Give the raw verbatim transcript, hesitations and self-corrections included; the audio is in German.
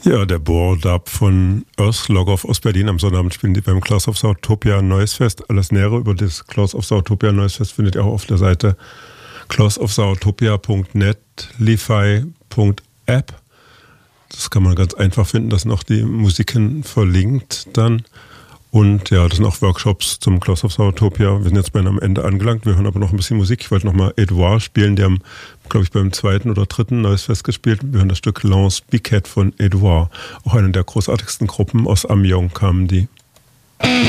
Ja, der Bohr-Dub von Earthlogger aus Berlin. Am Sonnabend spielen die beim Claws of Sautopia Noise Fest. Alles Nähere über das Claws of Sautopia Noise Fest findet ihr auch auf der Seite claws of sautopia punkt net, li-fi punkt app. Das kann man ganz einfach finden. Da sind auch die Musiken verlinkt dann. Und ja, das sind auch Workshops zum Claws of Sautopia. Wir sind jetzt bei einem Ende angelangt. Wir hören aber noch ein bisschen Musik. Ich wollte nochmal Edouard spielen. Die haben, glaube ich, beim zweiten oder dritten Neues Fest gespielt. Wir hören das Stück Lance Biquet von Edouard. Auch eine der großartigsten Gruppen aus Amiens kamen die.